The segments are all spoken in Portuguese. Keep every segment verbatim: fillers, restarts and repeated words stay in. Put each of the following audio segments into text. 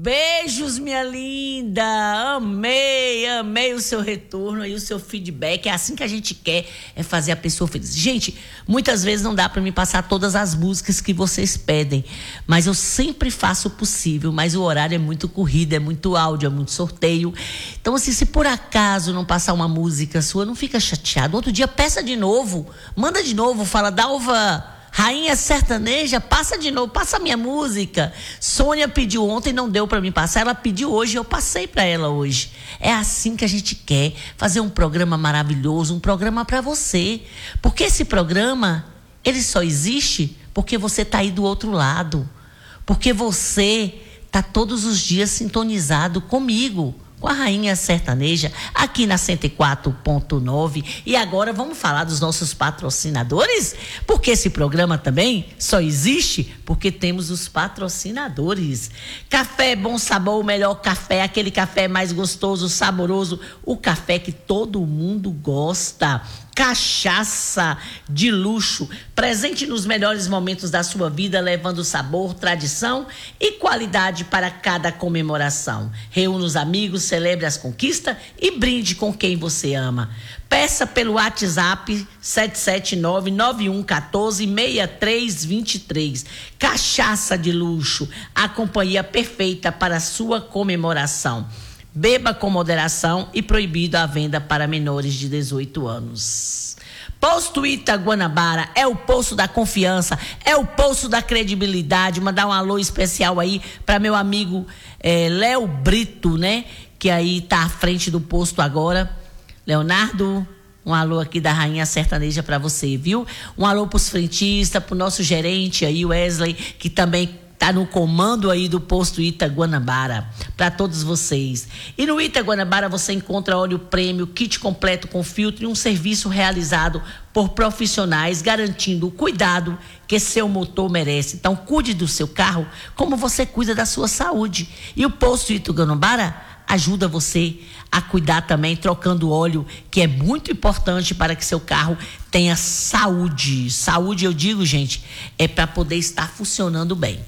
beijos, minha linda. Amei, amei o seu retorno e o seu feedback. É assim que a gente quer, é fazer a pessoa feliz. Gente, muitas vezes não dá para me passar todas as músicas que vocês pedem, mas eu sempre faço o possível. Mas o horário é muito corrido, é muito áudio, é muito sorteio. Então, assim, se por acaso não passar uma música sua, não fica chateado. Outro dia, peça de novo, manda de novo, fala, Dalva, Rainha Sertaneja, passa de novo, passa a minha música. Sônia pediu ontem, não deu para mim passar, ela pediu hoje, eu passei para ela hoje. É assim que a gente quer, fazer um programa maravilhoso, um programa para você. Porque esse programa, ele só existe porque você tá aí do outro lado. Porque você tá todos os dias sintonizado comigo, com a Rainha Sertaneja, aqui na cento e quatro ponto nove. E agora vamos falar dos nossos patrocinadores, porque esse programa também só existe porque temos os patrocinadores. Café Bom Sabor, o melhor café, aquele café mais gostoso, saboroso, o café que todo mundo gosta. Cachaça de luxo, presente nos melhores momentos da sua vida, levando sabor, tradição e qualidade para cada comemoração. Reúna os amigos, celebre as conquistas e brinde com quem você ama. Peça pelo WhatsApp sete sete nove, nove um um quatro, seis três dois três. Cachaça de luxo, a companhia perfeita para a sua comemoração. Beba com moderação e proibido a venda para menores de dezoito anos. Posto Ita Guanabara é o posto da confiança, é o posto da credibilidade. Mandar um alô especial aí para meu amigo é, Léo Brito, né? Que aí tá à frente do posto agora. Leonardo, um alô aqui da Rainha Sertaneja para você, viu? Um alô pros frentistas, pro nosso gerente aí, Wesley, que também tá no comando aí do posto Ita Guanabara, para todos vocês. E no Ita Guanabara você encontra óleo prêmio, kit completo com filtro e um serviço realizado por profissionais, garantindo o cuidado que seu motor merece. Então, cuide do seu carro como você cuida da sua saúde. E o posto Ita Guanabara ajuda você a cuidar também, trocando óleo, que é muito importante para que seu carro tenha saúde. Saúde, eu digo, gente, é para poder estar funcionando bem.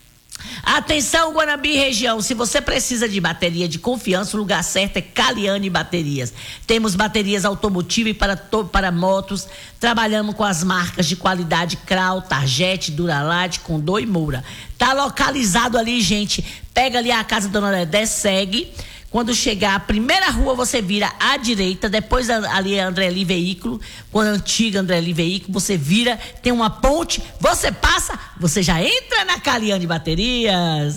Atenção, Guanambi região, se você precisa de bateria de confiança, o lugar certo é Caliane Baterias. Temos baterias automotivas e para, para motos, trabalhamos com as marcas de qualidade Krau, Target, Duralite, Condor e Moura. Tá localizado ali, gente, pega ali a casa da Dona Dedé, segue. Quando chegar a primeira rua, você vira à direita, depois ali é André Li Veículo, com a antiga André Li Veículo, você vira, tem uma ponte, você passa, você já entra na Caliane Baterias.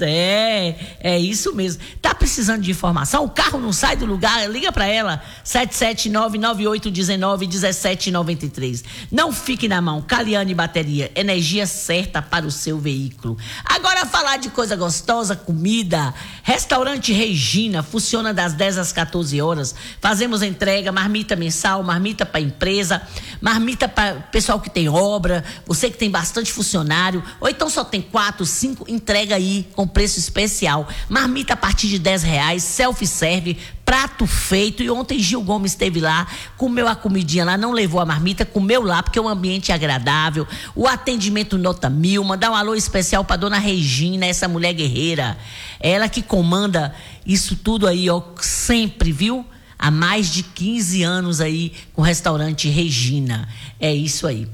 É, é isso mesmo. Tá precisando de informação? O carro não sai do lugar? Liga para ela, sete sete nove, nove oito um nove, um sete nove três. Não fique na mão, Caliane Bateria, energia certa para o seu veículo. Agora falar de coisa gostosa, comida, restaurante Regina, funciona das dez às quatorze horas. Fazemos entrega, marmita mensal, marmita para empresa, marmita para pessoal que tem obra, você que tem bastante funcionário, ou então só tem quatro, cinco, entrega aí com preço especial. Marmita a partir de dez reais, self-serve, prato feito. E ontem Gil Gomes esteve lá, comeu a comidinha lá, não levou a marmita, comeu lá, porque o ambiente é agradável, o atendimento nota mil. Mandar um alô especial para dona Regina, essa mulher guerreira, ela que comanda isso tudo aí, ó, sempre, viu? Há mais de quinze anos aí com o restaurante Regina. É isso aí.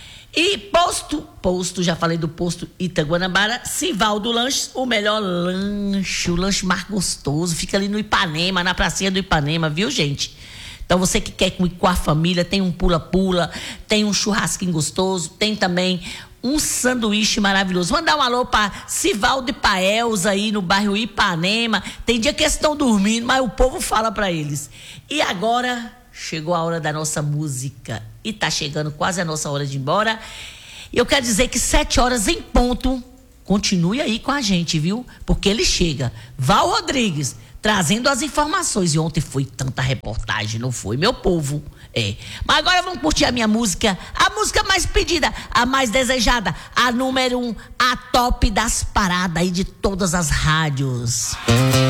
E posto, posto, já falei do posto Ita Guanabara, Sivaldo Lanches, o melhor lanche, o lanche mais gostoso, fica ali no Ipanema, na pracinha do Ipanema, viu, gente? Então você que quer ir com a família, tem um pula-pula, tem um churrasquinho gostoso, tem também um sanduíche maravilhoso. Mandar um alô para Sivaldo e Paelza aí no bairro Ipanema. Tem dia que eles estão dormindo, mas o povo fala para eles. E agora chegou a hora da nossa música. E tá chegando quase a nossa hora de ir embora. E eu quero dizer que sete horas em ponto, continue aí com a gente, viu? Porque ele chega. Val Rodrigues, trazendo as informações. E ontem foi tanta reportagem, não foi, meu povo? É. Mas agora vamos curtir a minha música, a música mais pedida, a mais desejada, a número um, a top das paradas aí de todas as rádios.